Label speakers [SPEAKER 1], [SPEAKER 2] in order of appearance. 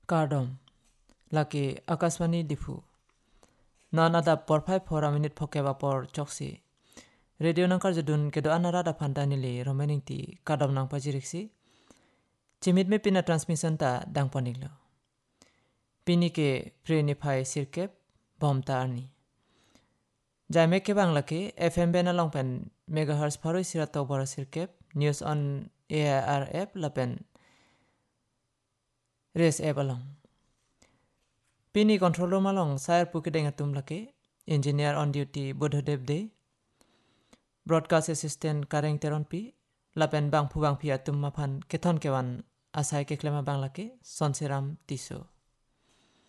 [SPEAKER 1] Kardom laki Akashvani Difu non ada porfai fora minute phokeba por choksi radio nangkar jadun kedo anara da phantani le remaining ti Kardom nang pajiriksi chimit me pina transmission ta dang paniglo pini ke prenify sirkep bomta arni jaime ke banglake FM bena longpen megahertz pharoi sirato bora sirkep news on AIR app lapen res app along pini control room along sair pukideng atum lake engineer on duty Bodhadev de broadcast assistant kareng teron pi lapen bang pi atum maphan kethon kewan asai ke klema bang lake sonseram tiso